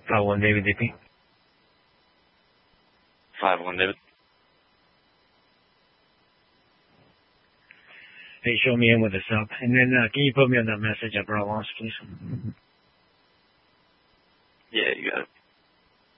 51 David DP. 51 David. Hey, show me in with a sub. And then can you put me on that message at Bro Launch, please? Yeah, you got it.